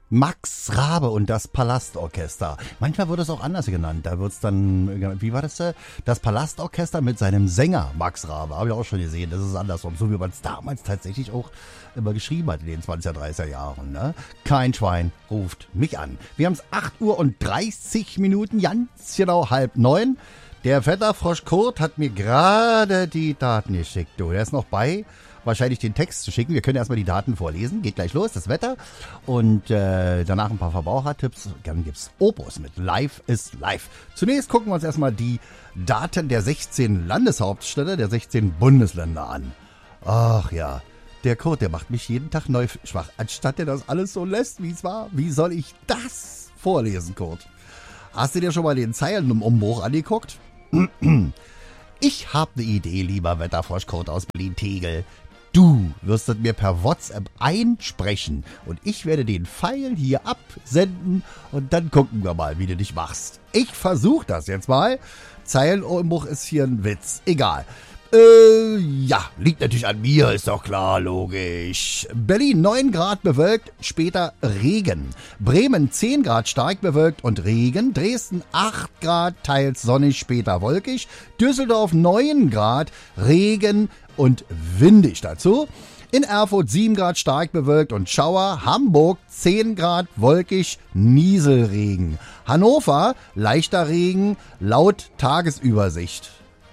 Max Rabe und das Palastorchester. Manchmal wird es auch anders genannt. Da wird es dann, wie war das da? Das Palastorchester mit seinem Sänger Max Rabe. Habe ich auch schon gesehen. Das ist andersrum. So wie man es damals tatsächlich auch immer geschrieben hat in den 20er, 30er Jahren. Ne? Kein Schwein ruft mich an. Wir haben es 8 Uhr und 30 Minuten, ganz genau 8:30. Der Wetterfrosch Kurt hat mir gerade die Daten geschickt. Du, der ist noch bei. Wahrscheinlich den Text zu schicken. Wir können erstmal die Daten vorlesen. Geht gleich los, das Wetter. Und danach ein paar Verbrauchertipps. Dann gibt's Opus mit Live is Live. Zunächst gucken wir uns erstmal die Daten der 16 Landeshauptstädte, der 16 Bundesländer an. Ach ja, der Kurt, der macht mich jeden Tag neu schwach. Anstatt der das alles so lässt, wie es war. Wie soll ich das vorlesen, Kurt? Hast du dir schon mal den Zeilenumbruch angeguckt? Ich habe eine Idee, lieber Wetterfrosch Kurt aus Berlin-Tegel. Du wirst es mir per WhatsApp einsprechen und ich werde den Pfeil hier absenden und dann gucken wir mal, wie du dich machst. Ich versuche das jetzt mal. Zeilenumbruch ist hier ein Witz. Egal. Ja, liegt natürlich an mir, ist doch klar, logisch. Berlin 9 Grad bewölkt, später Regen. Bremen 10 Grad stark bewölkt und Regen. Dresden 8 Grad, teils sonnig, später wolkig. Düsseldorf 9 Grad, Regen und windig dazu. In Erfurt 7 Grad stark bewölkt und Schauer. Hamburg 10 Grad wolkig, Nieselregen. Hannover leichter Regen, laut Tagesübersicht.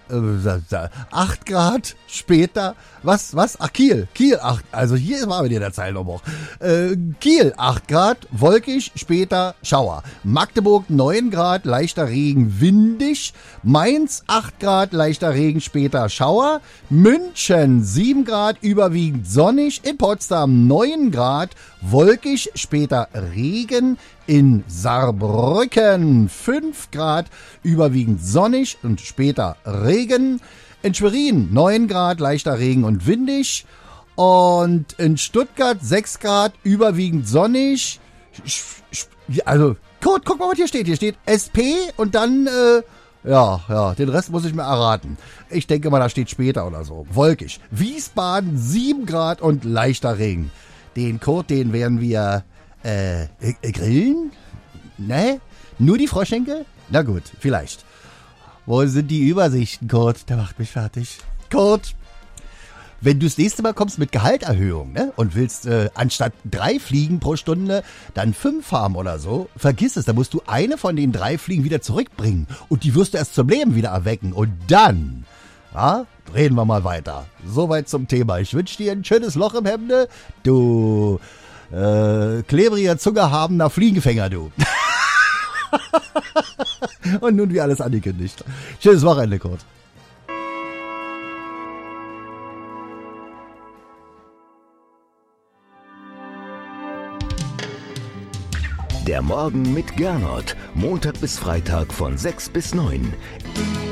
8 Grad später, was? Ach, Kiel 8, also hier war wieder der Zeilenumbruch. Kiel 8 Grad, wolkig, später Schauer. Magdeburg 9 Grad, leichter Regen, windig. Mainz 8 Grad, leichter Regen, später Schauer. München 7 Grad, überwiegend sonnig. In Potsdam 9 Grad, wolkig, später Regen. In Saarbrücken 5 Grad, überwiegend sonnig und später Regen. In Schwerin 9 Grad, leichter Regen und windig. Und in Stuttgart 6 Grad, überwiegend sonnig. Also, Kurt, guck mal, was hier steht. Hier steht SP und dann, den Rest muss ich mir erraten. Ich denke mal, da steht später oder so. Wolkig. Wiesbaden 7 Grad und leichter Regen. Den Kurt, den werden wir grillen? Ne? Nur die Froschschenkel? Na gut, vielleicht. Wo sind die Übersichten, Kurt? Der macht mich fertig. Kurt, wenn du das nächste Mal kommst mit Gehalterhöhung, ne? Und willst anstatt 3 Fliegen pro Stunde dann 5 haben oder so, vergiss es, da musst du eine von den 3 Fliegen wieder zurückbringen. Und die wirst du erst zum Leben wieder erwecken. Und dann, reden wir mal weiter. Soweit zum Thema. Ich wünsche dir ein schönes Loch im Hemde. Du klebriger, zungehabener Fliegenfänger, du. Und nun wie alles angekündigt. Schönes Wochenende, Kurt. Der Morgen mit Gernot. Montag bis Freitag von 6 bis 9.